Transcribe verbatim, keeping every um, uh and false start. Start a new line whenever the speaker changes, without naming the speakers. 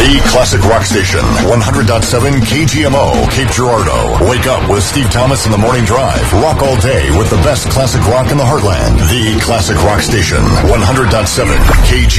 The Classic Rock Station, one hundred point seven K G M O, Cape Girardeau. Wake up with Steve Thomas in the morning drive. Rock all day with the best classic rock in the heartland. The Classic Rock Station, one hundred point seven K G M O.